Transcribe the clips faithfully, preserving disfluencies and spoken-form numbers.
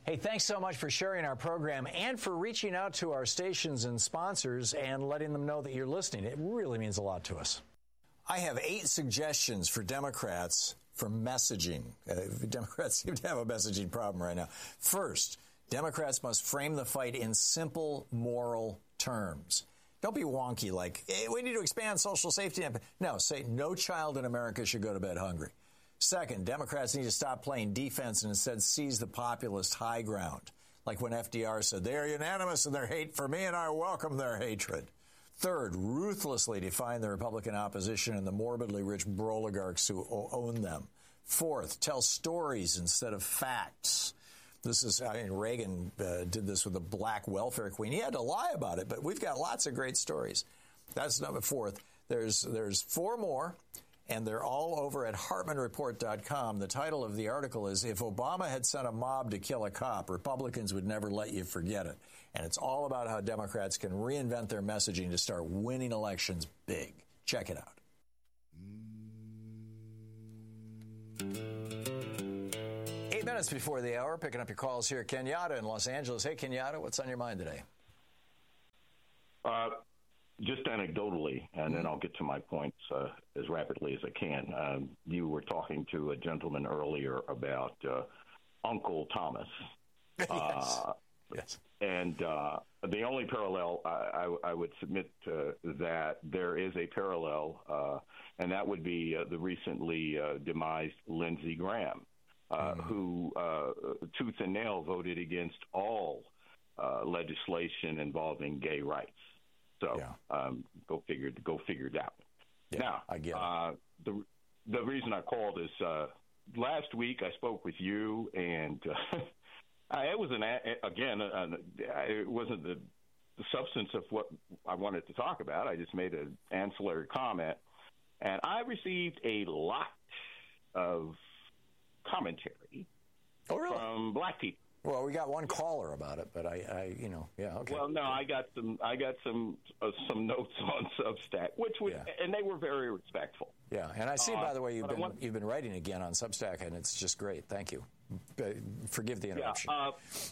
Hey, thanks so much for sharing our program and for reaching out to our stations and sponsors and letting them know that you're listening. It really means a lot to us. I have eight suggestions for Democrats for messaging. Uh, Democrats seem to have a messaging problem right now. First, Democrats must frame the fight in simple moral terms. Don't be wonky like, hey, we need to expand social safety net. No, say no child in America should go to bed hungry. Second, Democrats need to stop playing defense and instead seize the populist high ground. Like when F D R said, they are unanimous in their hate for me and I welcome their hatred. Third, ruthlessly define the Republican opposition and the morbidly rich oligarchs who own them. Fourth, tell stories instead of facts. This is, I mean, Reagan uh, did this with the black welfare queen. He had to lie about it, but we've got lots of great stories. That's number fourth. There's, there's four more. And they're all over at Hartman Report dot com. The title of the article is, If Obama Had Sent a Mob to Kill a Cop, Republicans Would Never Let You Forget It. And it's all about how Democrats can reinvent their messaging to start winning elections big. Check it out. Eight minutes before the hour, picking up your calls here. Kenyatta in Los Angeles. Hey, Kenyatta, what's on your mind today? Uh. Just anecdotally, and then I'll get to my points uh, as rapidly as I can. Um, you were talking to a gentleman earlier about uh, Uncle Thomas. Yes. Uh, yes. And uh, the only parallel I, I, I would submit uh, that there is a parallel, uh, and that would be uh, the recently uh, demised Lindsey Graham, uh, mm. who uh, tooth and nail voted against all uh, legislation involving gay rights. So yeah. um, go figure go figure it out. Yeah, now, I get it. Uh, the the reason I called is uh, last week I spoke with you, and uh, I, it was an again uh, it wasn't the, the substance of what I wanted to talk about. I just made an ancillary comment, and I received a lot of commentary oh, really? from black people. Well, we got one caller about it, but I, I you know, yeah, okay. Well, no, I got some, I got some, uh, some notes on Substack, which was, yeah. and they were very respectful. Yeah, and I see, uh, by the way, you've been want, you've been writing again on Substack, and it's just great. Thank you. Forgive the interruption. Yeah, uh,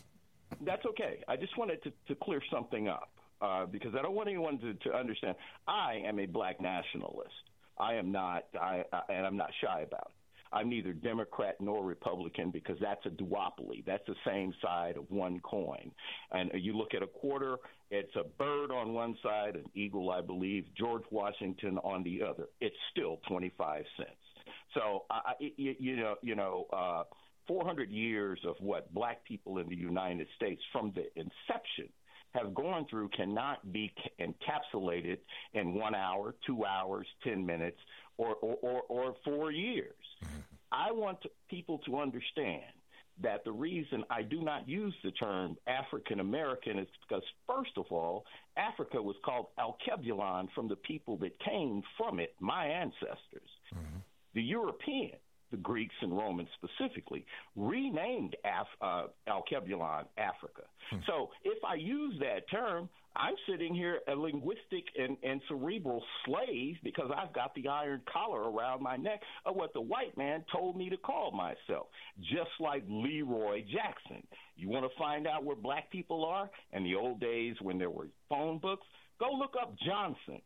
that's okay. I just wanted to, to clear something up uh, because I don't want anyone to, to understand. I am a black nationalist. I am not, I, I and I'm not shy about it. I'm neither Democrat nor Republican because that's a duopoly. That's the same side of one coin. And you look at a quarter, it's a bird on one side, an eagle, I believe, George Washington on the other. It's still twenty-five cents. So, I, you, you know, you know, uh, four hundred years of what black people in the United States from the inception have gone through cannot be encapsulated in one hour, two hours, ten minutes, or, or, or, or four years. I want to, people to understand that the reason I do not use the term African American is because, first of all, Africa was called Alkebulan from the people that came from it, my ancestors. Mm-hmm. The European, the Greeks and Romans specifically, renamed Af- uh, Alkebulan Africa. Hmm. So if I use that term, I'm sitting here a linguistic and, and cerebral slave because I've got the iron collar around my neck of what the white man told me to call myself, just like Leroy Jackson. You want to find out where black people are in the old days when there were phone books? Go look up Johnson,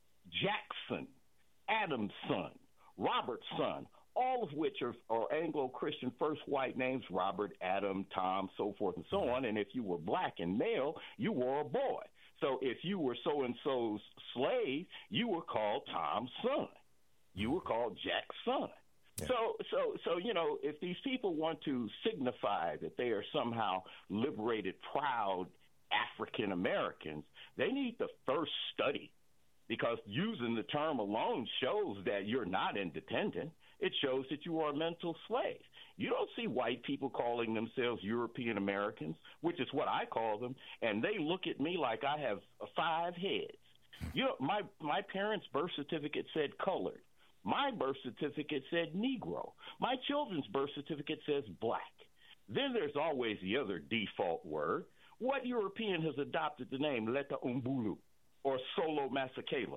Jackson, Adamson, Robertson, all of which are, are Anglo-Christian first white names, Robert, Adam, Tom, so forth and so on. And if you were black and male, you were a boy. So if you were so-and-so's slave, you were called Tom's son. You were called Jack's son. Yeah. So, so, so, you know, if these people want to signify that they are somehow liberated, proud African Americans, they need to first study, because using the term alone shows that you're not independent. It shows that you are a mental slave. You don't see white people calling themselves European Americans, which is what I call them, and they look at me like I have five heads. You know, my, my parents' birth certificate said colored. My birth certificate said Negro. My children's birth certificate says black. Then there's always the other default word. What European has adopted the name Leta Umbulu or Solo Masakela?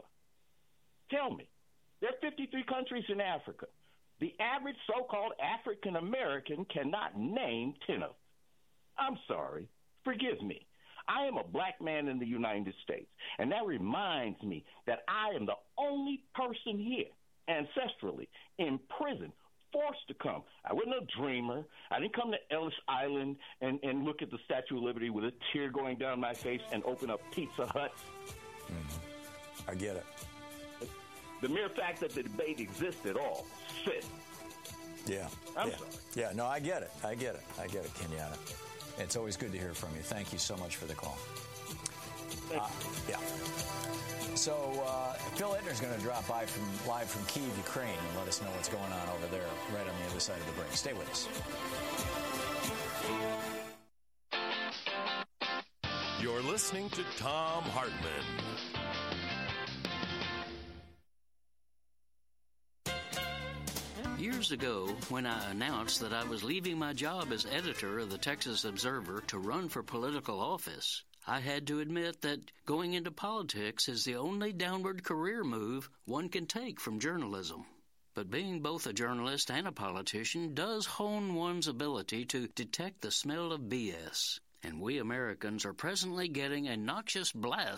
Tell me. There are fifty-three countries in Africa. The average so-called African American cannot name ten of them. I'm sorry. Forgive me. I am a black man in the United States, and that reminds me that I am the only person here, ancestrally, in prison, forced to come. I wasn't a dreamer. I didn't come to Ellis Island and, and look at the Statue of Liberty with a tear going down my face and open up Pizza Hut. Mm-hmm. I get it. The mere fact that the debate exists at all, sit. Yeah. I'm yeah. sorry. Yeah, no, I get it. I get it. I get it, Kenyatta. It's always good to hear from you. Thank you so much for the call. Uh, yeah. So uh, Phil Ittner's going to drop by from live from Kyiv, Ukraine, and let us know what's going on over there right on the other side of the break. Stay with us. You're listening to Thom Hartmann. Years ago, when I announced that I was leaving my job as editor of the Texas Observer to run for political office, I had to admit that going into politics is the only downward career move one can take from journalism. But being both a journalist and a politician does hone one's ability to detect the smell of B S. And we Americans are presently getting a noxious blast